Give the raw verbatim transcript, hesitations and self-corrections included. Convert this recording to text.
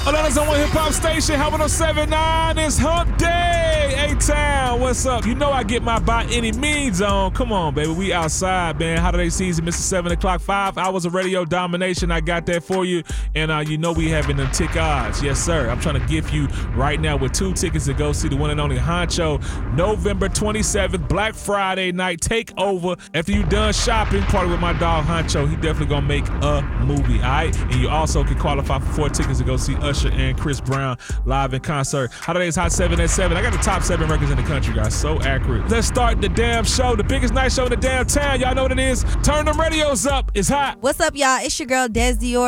Atlanta's number one hip hop station, Hot one oh seven point nine. It's Hump Day. A-Town, what's up? You know I get my by any means on. Come on, baby. We outside, man. Holiday season, Mister seven o'clock, five hours of radio domination. I got that for you. And uh, you know we having them tick odds. Yes, sir. I'm trying to gift you right now with two tickets to go see the one and only Honcho. November twenty-seventh, Black Friday night. Take over. After you done shopping, party with my dog Honcho. He definitely gonna make a movie, all right? And you also can qualify for four tickets to go see Usher and Chris Brown live in concert. Holiday's Hot seven at seven. I got the top seven records in the country, guys. So accurate. Let's start the damn show. The biggest night show in the damn town. Y'all know what it is. Turn them radios up. It's hot. What's up, y'all? It's your girl, Des Dior.